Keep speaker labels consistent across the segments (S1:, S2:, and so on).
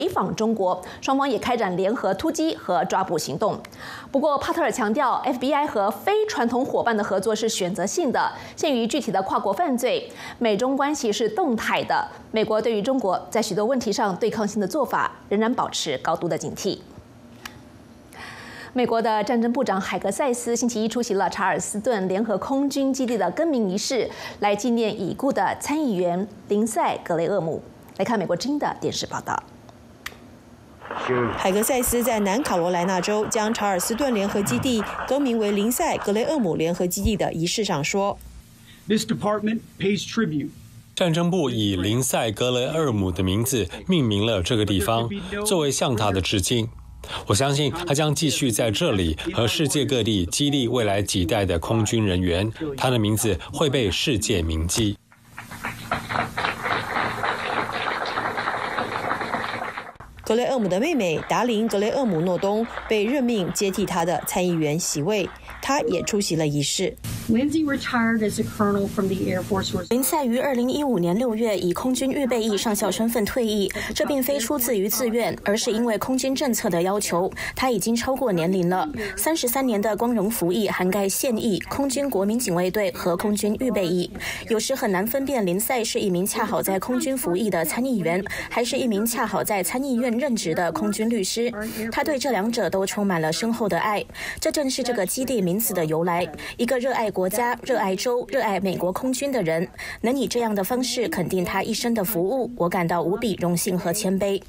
S1: 回访中国，双方也开展联合突击和抓捕行动。不过，帕特尔强调 ，FBI 和非传统伙伴的合作是选择性的，限于具体的跨国犯罪。美中关系是动态的，美国对于中国在许多问题上对抗性的做法仍然保持高度的警惕。美国的战争部长海格塞斯星期一出席了查尔斯顿联合空军基地的更名仪式，来纪念已故的参议员林赛·格雷厄姆。来看美国之音的电视报道。
S2: 海格塞斯在南卡罗来纳州将查尔斯顿联合基地更名为林赛·格雷厄姆联合基地的仪式上说
S3: ：“This department pays tribute.”
S4: 战争部以林赛·格雷厄姆的名字命名了这个地方，作为向他的致敬。我相信他将继续在这里和世界各地激励未来几代的空军人员，他的名字会被世界铭记。
S2: 格雷厄姆的妹妹达琳·格雷厄姆诺东被任命接替他的参议员席位，她也出席了仪式。
S5: Lindsay retired as a colonel from the Air Force.
S6: 林赛于2015年6月以空军预备役上校身份退役，这并非出自于自愿，而是因为空军政策的要求。他已经超过年龄了，33年的光荣服役涵盖现役、空军国民警卫队和空军预备役。有时很难分辨林赛是一名恰好在空军服役的参议员，还是一名恰好在参议院任职的空军律师。他对这两者都充满了深厚的爱，这正是这个基地名词的由来。一个热爱国家、热爱州、热爱美国空军的人，能以这样的方式肯定他一生的服务，我感到无比荣幸和谦卑。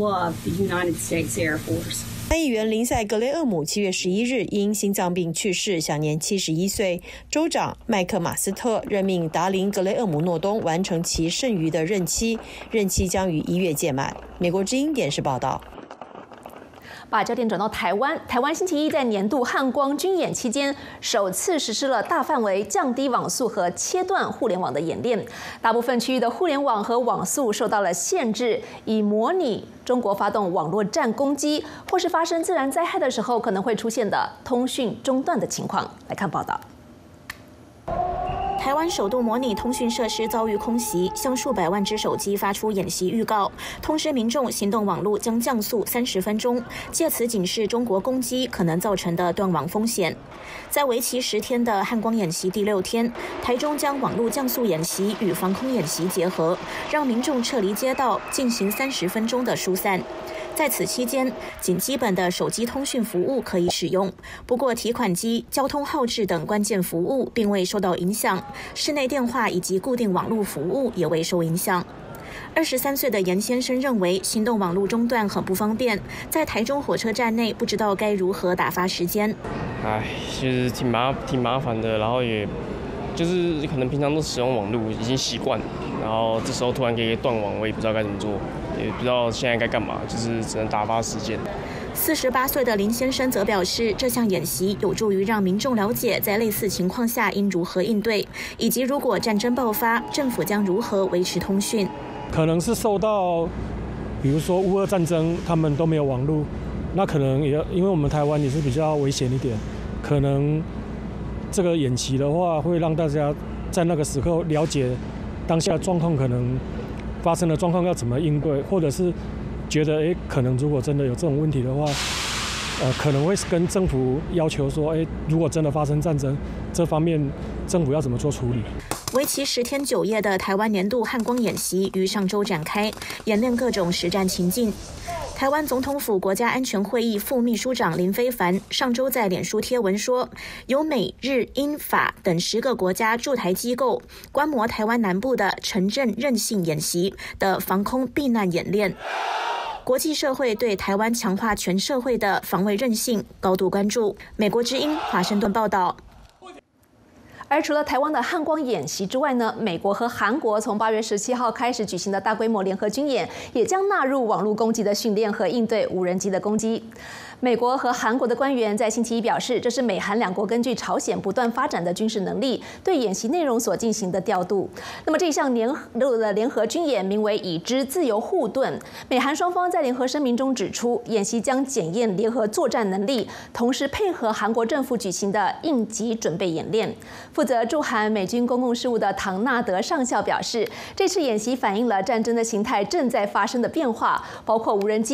S2: 参议员林赛·格雷厄姆7月11日因心脏病去世，享年71岁。州长麦克马斯特任命达琳·格雷厄姆诺东完成其剩余的任期，任期将于1月届满。美国之音电视报道。
S1: 把焦点转到台湾，台湾星期一在年度汉光军演期间，首次实施了大范围降低网速和切断互联网的演练。大部分区域的互联网和网速受到了限制，以模拟中国发动网络战攻击，或是发生自然灾害的时候可能会出现的通讯中断的情况。来看报道。
S6: 台湾首度模拟通讯设施遭遇空袭，向数百万只手机发出演习预告，通知民众行动网络将降速30分钟，借此警示中国攻击可能造成的断网风险。在为期10天的汉光演习第6天，台中将网络降速演习与防空演习结合，让民众撤离街道，进行30分钟的疏散。在此期间，仅基本的手机通讯服务可以使用，不过提款机、交通号志等关键服务并未受到影响，室内电话以及固定网络服务也未受影响。23岁的严先生认为行动网络中断很不方便，在台中火车站内不知道该如何打发时间。
S7: 其实挺麻烦的，然后也就是可能平常都使用网络已经习惯，然后这时候突然给断网，我也不知道该怎么做，也不知道现在该干嘛，就是只能打发时间。
S6: 48岁的林先生则表示，这项演习有助于让民众了解在类似情况下应如何应对，以及如果战争爆发，政府将如何维持通讯。
S8: 可能是受到，比如说乌俄战争，他们都没有网络，那可能也因为我们台湾也是比较危险一点，可能这个演习的话，会让大家在那个时刻了解当下的状况，可能发生的状况要怎么应对，或者是觉得可能如果真的有这种问题的话，可能会跟政府要求说，如果真的发生战争，这方面政府要怎么做处理。
S6: 为期10天9夜的台湾年度汉光演习于上周展开，演练各种实战情境。台湾总统府国家安全会议副秘书长林飞帆上周在脸书贴文说，由美、日、英、法等10个国家驻台机构观摩台湾南部的城镇韧性演习的防空避难演练。国际社会对台湾强化全社会的防卫韧性高度关注。美国之音华盛顿报道。
S1: 而除了台湾的汉光演习之外呢，美国和韩国从8月17号开始举行的大规模联合军演，也将纳入网络攻击的训练和应对无人机的攻击。美国和韩国的官员在星期一表示，这是美韩两国根据朝鲜不断发展的军事能力，对演习内容所进行的调度。那么这项年度的联合军演名为“已知自由护盾”。美韩双方在联合声明中指出，演习将检验联合作战能力，同时配合韩国政府举行的应急准备演练。负责驻韩美军公共事务的唐纳德上校表示，这次演习反映了战争的形态正在发生的变化，包括无人机